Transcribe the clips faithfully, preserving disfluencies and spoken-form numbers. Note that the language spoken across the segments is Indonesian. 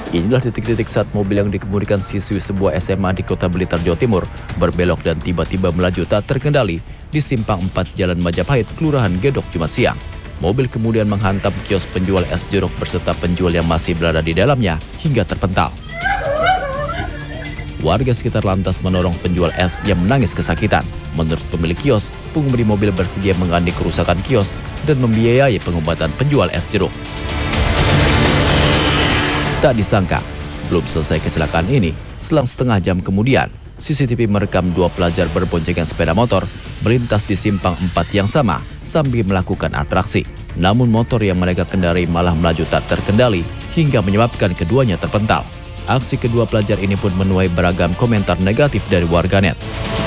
Inilah titik-titik saat mobil yang dikemudikan siswi sebuah S M A di Kota Blitar, Jawa Timur berbelok dan tiba-tiba melaju tak terkendali di Simpang empat Jalan Majapahit, Kelurahan Gedok, Jumat siang. Mobil kemudian menghantam kios penjual es jeruk berserta penjual yang masih berada di dalamnya hingga terpental. Warga sekitar lantas menolong penjual es yang menangis kesakitan. Menurut pemilik kios, pengemudi mobil bersedia mengganti kerusakan kios dan membiayai pengobatan penjual es jeruk. Tak disangka, belum selesai kecelakaan ini, selang setengah jam kemudian, C C T V merekam dua pelajar berboncengan sepeda motor melintas di simpang empat yang sama sambil melakukan atraksi. Namun motor yang mereka kendarai malah melaju tak terkendali hingga menyebabkan keduanya terpental. Aksi kedua pelajar ini pun menuai beragam komentar negatif dari warganet.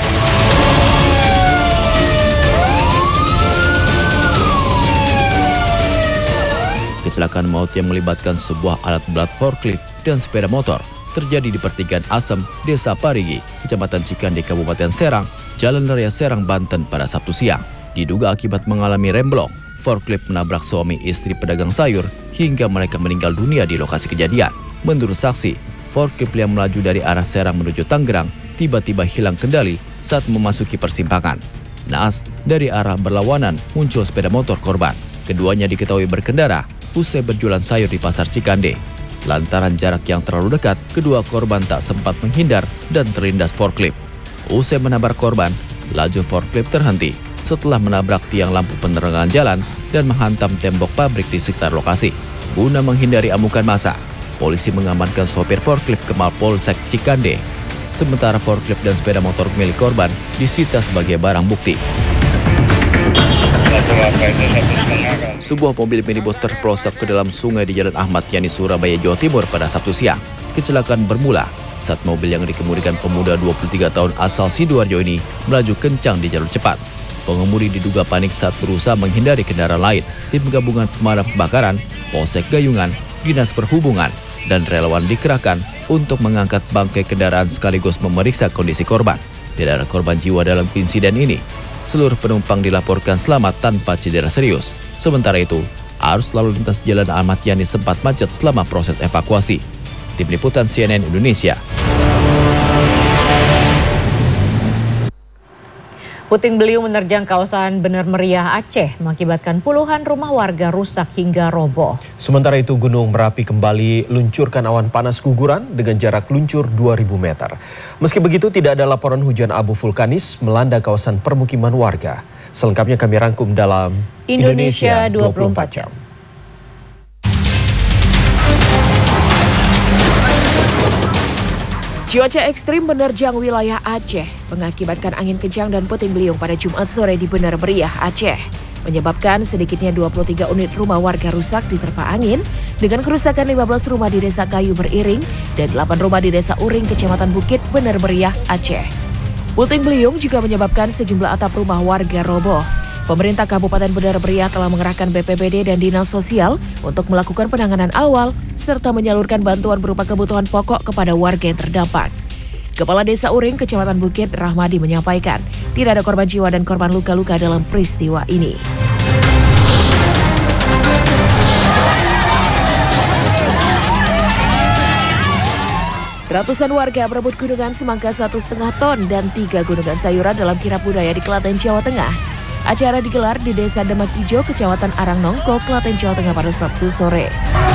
Kecelakaan maut yang melibatkan sebuah alat berat forklift dan sepeda motor terjadi di pertigaan Asem, Desa Parigi, Kecamatan Cikande, Kabupaten Serang, Jalan Raya Serang, Banten pada Sabtu siang. Diduga akibat mengalami remblong, forklift menabrak suami istri pedagang sayur hingga mereka meninggal dunia di lokasi kejadian. Menurut saksi, forklift yang melaju dari arah Serang menuju Tangerang tiba-tiba hilang kendali saat memasuki persimpangan. Naas, dari arah berlawanan muncul sepeda motor korban. Keduanya diketahui berkendara usai berjualan sayur di Pasar Cikande. Lantaran jarak yang terlalu dekat, kedua korban tak sempat menghindar dan terlindas forklift. Usai menabrak korban, laju forklift terhenti setelah menabrak tiang lampu penerangan jalan dan menghantam tembok pabrik di sekitar lokasi. Guna menghindari amukan massa, polisi mengamankan sopir forklift ke Mapolsek Cikande. Sementara forklift dan sepeda motor milik korban disita sebagai barang bukti. Sebuah mobil minibus terperosok ke dalam sungai di Jalan Ahmad Yani, Surabaya, Jawa Timur pada Sabtu siang. Kecelakaan bermula saat mobil yang dikemudikan pemuda dua puluh tiga tahun asal Sidoarjo ini melaju kencang di jalur cepat. Pengemudi diduga panik saat berusaha menghindari kendaraan lain. Tim gabungan pemadam kebakaran, Polsek Gayungan, Dinas Perhubungan, dan relawan dikerahkan untuk mengangkat bangkai kendaraan sekaligus memeriksa kondisi korban. Tidak ada korban jiwa dalam insiden ini. Seluruh penumpang dilaporkan selamat tanpa cedera serius. Sementara itu, arus lalu lintas Jalan Ahmad Yani sempat macet selama proses evakuasi. Tim Liputan C N N Indonesia. Puting beliung menerjang kawasan Bener Meriah, Aceh, mengakibatkan puluhan rumah warga rusak hingga roboh. Sementara itu, Gunung Merapi kembali luncurkan awan panas guguran dengan jarak luncur dua ribu meter. Meski begitu, tidak ada laporan hujan abu vulkanis melanda kawasan permukiman warga. Selengkapnya kami rangkum dalam Indonesia dua puluh empat jam. Cuaca ekstrim menerjang wilayah Aceh, mengakibatkan angin kencang dan puting beliung pada Jumat sore di Bener Meriah, Aceh. Menyebabkan sedikitnya dua puluh tiga unit rumah warga rusak diterpa angin, dengan kerusakan lima belas rumah di Desa Kayu Beriring dan delapan rumah di Desa Uring, Kecamatan Bukit, Bener Meriah, Aceh. Puting beliung juga menyebabkan sejumlah atap rumah warga roboh. Pemerintah Kabupaten Bener Meriah telah mengerahkan B P B D dan Dinas Sosial untuk melakukan penanganan awal serta menyalurkan bantuan berupa kebutuhan pokok kepada warga yang terdampak. Kepala Desa Uring, Kecamatan Bukit, Rahmadi menyampaikan, tidak ada korban jiwa dan korban luka-luka dalam peristiwa ini. Ratusan warga berebut gunungan semangka satu setengah ton dan tiga gunungan sayuran dalam kirap budaya di Klaten, Jawa Tengah. Acara digelar di Desa Demak Ijo, Kecamatan Arangnongko, Klaten, Jawa Tengah pada Sabtu sore.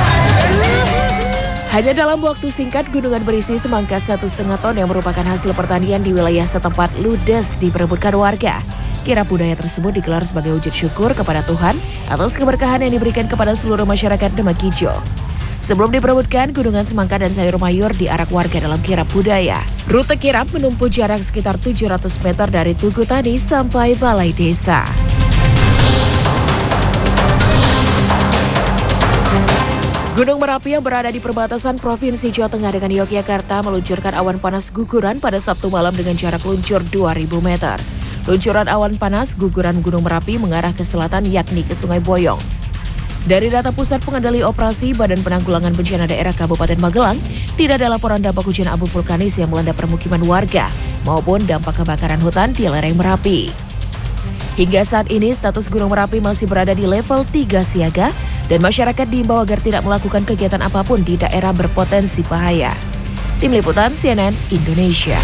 Hanya dalam waktu singkat, gunungan berisi semangka satu setengah ton yang merupakan hasil pertanian di wilayah setempat ludes diperebutkan warga. Kirap budaya tersebut digelar sebagai wujud syukur kepada Tuhan atas keberkahan yang diberikan kepada seluruh masyarakat Demak Ijo. Sebelum diperebutkan, gunungan semangka dan sayur mayur diarak warga dalam kirap budaya. Rute kirap menempuh jarak sekitar tujuh ratus meter dari Tugu Tani sampai Balai Desa. Gunung Merapi yang berada di perbatasan Provinsi Jawa Tengah dengan Yogyakarta meluncurkan awan panas guguran pada Sabtu malam dengan jarak luncur dua ribu meter. Luncuran awan panas guguran Gunung Merapi mengarah ke selatan yakni ke Sungai Boyong. Dari data Pusat Pengendali Operasi Badan Penanggulangan Bencana Daerah Kabupaten Magelang, tidak ada laporan dampak hujan abu vulkanis yang melanda permukiman warga maupun dampak kebakaran hutan di lereng Merapi. Hingga saat ini status Gunung Merapi masih berada di level tiga siaga Dan masyarakat diimbau agar tidak melakukan kegiatan apapun di daerah berpotensi bahaya. Tim Liputan C N N Indonesia.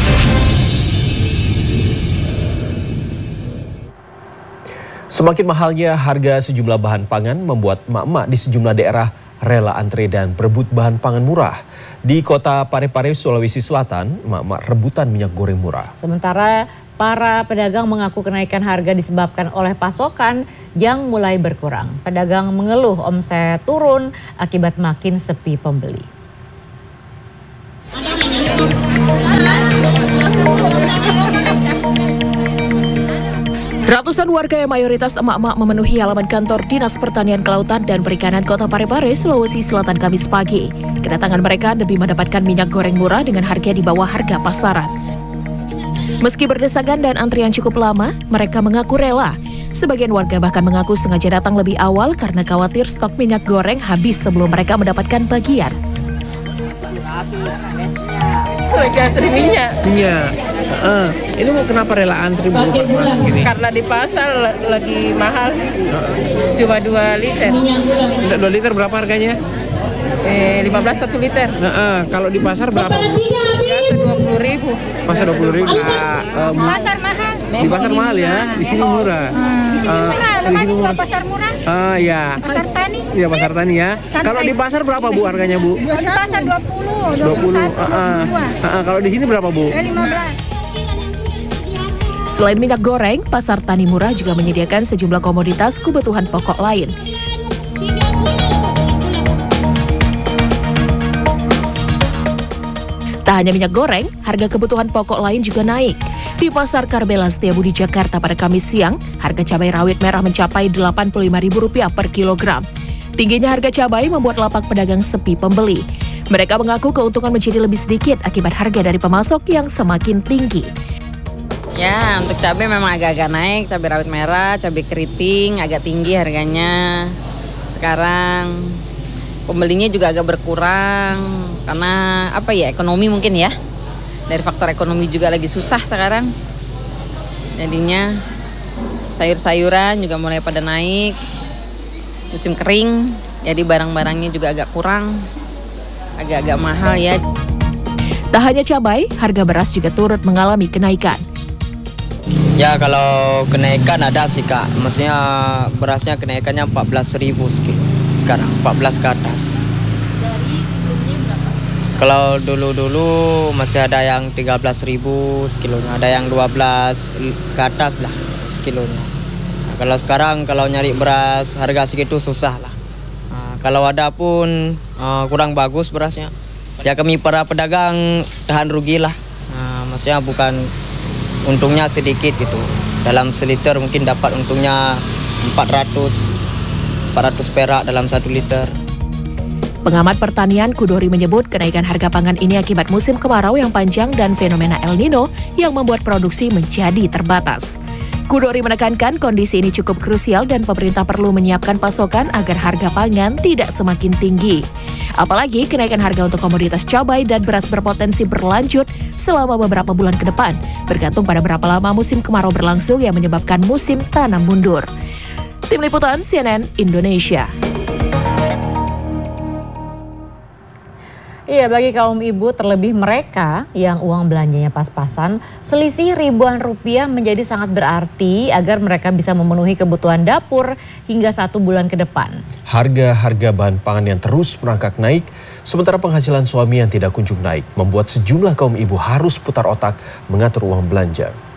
Semakin mahalnya harga sejumlah bahan pangan membuat emak-emak di sejumlah daerah rela antre dan berebut bahan pangan murah. Di kota Parepare, Sulawesi Selatan, emak-emak rebutan minyak goreng murah. Sementara para pedagang mengaku kenaikan harga disebabkan oleh pasokan yang mulai berkurang. Pedagang mengeluh omset turun akibat makin sepi pembeli. Ratusan warga yang mayoritas emak-emak memenuhi halaman kantor Dinas Pertanian Kelautan dan Perikanan Kota Parepare, Sulawesi Selatan Kamis pagi. Kedatangan mereka demi mendapatkan minyak goreng murah dengan harga di bawah harga pasaran. Meski berdesakan dan antrian cukup lama, mereka mengaku rela. Sebagian warga bahkan mengaku sengaja datang lebih awal karena khawatir stok minyak goreng habis sebelum mereka mendapatkan bagian. Lagi antri minyak. Iya. Uh, ini mau kenapa rela antri bu? Karena di pasar lagi mahal. Cuma dua liter. dua liter berapa harganya? Eh, lima belas satu liter. Nah, uh, kalau di pasar berapa? Biasa dua puluh ribu. Pasar dua puluh ribu. Nah, um, pasar mahal. Di pasar mahal ya, di sini murah. Di sini Uh, murah, di sini murah. pasar murah. Ah ya. Pasar tani. Iya pasar tani ya. Santai. Kalau di pasar berapa bu harganya bu? Di pasar dua puluh, dua puluh. dua puluh satu, Uh, uh, dua puluh dua. uh, uh, kalau di sini berapa bu? Eh, lima belas. Selain minyak goreng, pasar tani murah juga menyediakan sejumlah komoditas kebutuhan pokok lain. Tak hanya minyak goreng, harga kebutuhan pokok lain juga naik. Di Pasar Karbela Setiabudi Jakarta pada Kamis siang, harga cabai rawit merah mencapai delapan puluh lima ribu rupiah per kilogram. Tingginya harga cabai membuat lapak pedagang sepi pembeli. Mereka mengaku keuntungan menjadi lebih sedikit akibat harga dari pemasok yang semakin tinggi. Ya, untuk cabai memang agak-agak naik, cabai rawit merah, cabai keriting agak tinggi harganya. Sekarang pembelinya juga agak berkurang karena apa ya, ekonomi mungkin ya. Dari faktor ekonomi juga lagi susah sekarang. Jadinya sayur-sayuran juga mulai pada naik. Musim kering, jadi barang-barangnya juga agak kurang. Agak-agak mahal ya. Tak hanya cabai, harga beras juga turut mengalami kenaikan. Ya kalau kenaikan ada sih kak, maksudnya berasnya kenaikannya empat belas ribu sekarang, empat belas ke atas. Dari sebelumnya berapa? Kalau dulu-dulu masih ada yang tiga belas ribu sekilonya, ada yang dua belas ke atas lah sekilonya. Nah, kalau sekarang kalau nyari beras harga segitu susah lah. Nah, kalau ada pun uh, kurang bagus berasnya, ya kami para pedagang tahan rugi lah. Nah, maksudnya bukan untungnya sedikit gitu. Dalam seliter mungkin dapat untungnya empat ratus perak dalam satu liter. Pengamat pertanian Kudori menyebut kenaikan harga pangan ini akibat musim kemarau yang panjang dan fenomena El Nino yang membuat produksi menjadi terbatas. Kudori menekankan kondisi ini cukup krusial dan pemerintah perlu menyiapkan pasokan agar harga pangan tidak semakin tinggi. Apalagi kenaikan harga untuk komoditas cabai dan beras berpotensi berlanjut selama beberapa bulan ke depan, bergantung pada berapa lama musim kemarau berlangsung yang menyebabkan musim tanam mundur. Tim Liputan C N N Indonesia. Iya, bagi kaum ibu terlebih mereka yang uang belanjanya pas-pasan, selisih ribuan rupiah menjadi sangat berarti agar mereka bisa memenuhi kebutuhan dapur hingga satu bulan ke depan. Harga-harga bahan pangan yang terus merangkak naik, sementara penghasilan suami yang tidak kunjung naik, membuat sejumlah kaum ibu harus putar otak mengatur uang belanja.